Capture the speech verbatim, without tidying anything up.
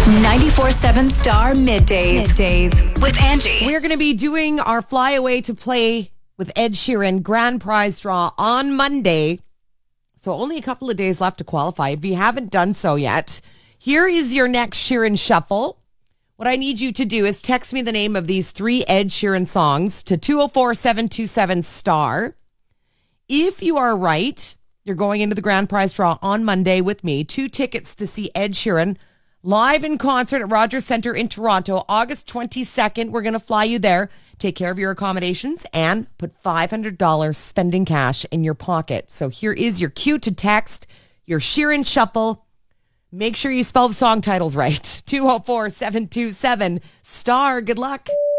ninety-four seven Star Middays. Middays with Angie. We're going to be doing our Fly Away to Play with Ed Sheeran grand prize draw on Monday. So only a couple of days left to qualify. If you haven't done so yet, here is your next Sheeran shuffle. What I need you to do is text me the name of these three Ed Sheeran songs to two oh four, seven two seven, star. If you are right, you're going into the grand prize draw on Monday with me. Two tickets to see Ed Sheeran live in concert at Rogers Centre in Toronto, August twenty-second. We're going to fly you there. Take care of your accommodations and put five hundred dollars spending cash in your pocket. So here is your cue to text your Sheeran shuffle. Make sure you spell the song titles right. two oh four, seven two seven, star. Good luck.